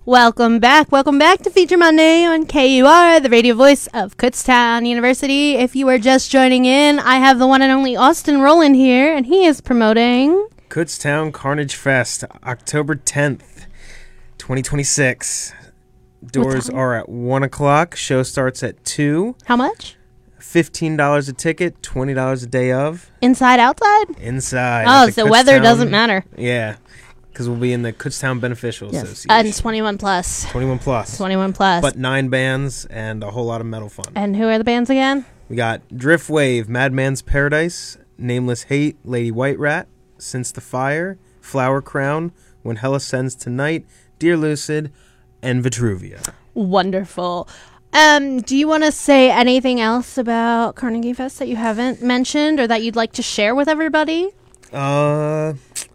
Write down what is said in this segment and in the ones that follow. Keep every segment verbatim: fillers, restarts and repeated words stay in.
Welcome back. Welcome back to Feature Monday on K U R, the radio voice of Kutztown University. If you are just joining in, I have the one and only Austin Rowland here, and he is promoting Kutztown Carnage Fest, October tenth, twenty twenty-six. Doors are at one o'clock. Show starts at two. How much? fifteen dollars a ticket, twenty dollars a day of. Inside, outside? Inside. Oh, so weather doesn't matter. Yeah, because we'll be in the Kutztown Beneficial Yes. Association. And twenty-one plus. twenty-one plus. twenty-one plus. But nine bands and a whole lot of metal fun. And who are the bands again? We got Driftwave, Madman's Paradise, Nameless Hate, Lady White Rat, Since the Fire, Flower Crown, When Hell Ascends Tonight, Dear Lucid, and Vitruvia. Wonderful. Um, do you want to say anything else about Carnegie Fest that you haven't mentioned or that you'd like to share with everybody? Uh,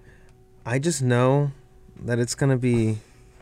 I just know that it's going to be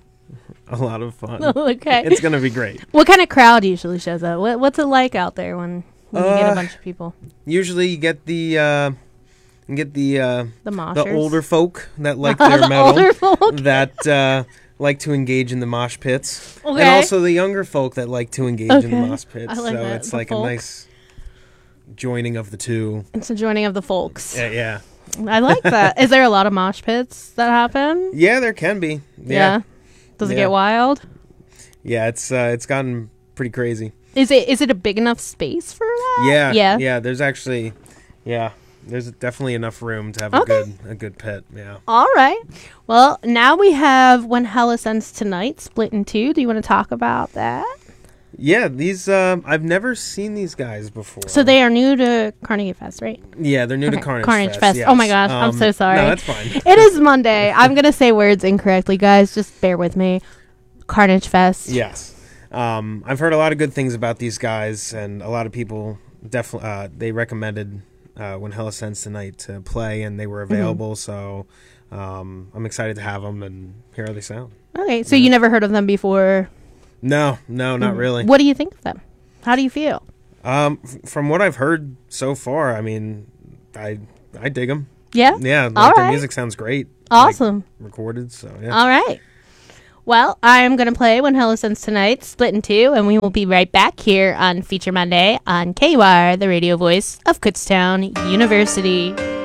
a lot of fun. Okay. It's going to be great. What kind of crowd usually shows up? What, what's it like out there when, when you get Uh, a bunch of people? Usually you get the, uh, you get the, uh, The moshers? the older folk that like their The metal. older folk? That, uh, like to engage in the mosh pits. Okay. And also the younger folk that like to engage in Okay. the mosh pits. I like so that, it's the like folk. a nice joining of the two. It's a joining of the folks. Yeah, yeah. I like that. Is there a lot of mosh pits that happen? Yeah, there can be. Yeah. Does it Yeah. get wild? Yeah, it's uh, it's gotten pretty crazy. Is it is it a big enough space for that? Yeah, Yeah. yeah. There's actually, yeah, there's definitely enough room to have Okay. a good a good pit. Yeah. All right. Well, now we have When Hell Ascends Tonight split in two. Do you want to talk about that? Yeah, these um, I've never seen these guys before. So they are new to Carnegie Fest, right? Yeah, they're new Okay, to Carnage, Carnage Fest. Fest. Yes. Oh my gosh, I'm Um, so sorry. No, that's fine. It is Monday. I'm going to say words incorrectly, guys. Just bear with me. Carnage Fest. Yes. Um, I've heard a lot of good things about these guys, and a lot of people definitely uh, they recommended uh, When Hell Ascends Tonight to play, and they were available. So um, I'm excited to have them, and hear how they sound. Okay, so you never heard of them before? No, no, not really. What do you think of them? How do you feel? Um, f- from what I've heard so far, I mean, I I dig them. Yeah? Yeah, like All their right. music sounds great. like, Awesome. recorded, so yeah. All right. Well, I am going to play When Hell Ascends Tonight, split in two, and we will be right back here on Feature Monday on K U R, the radio voice of Kutztown University.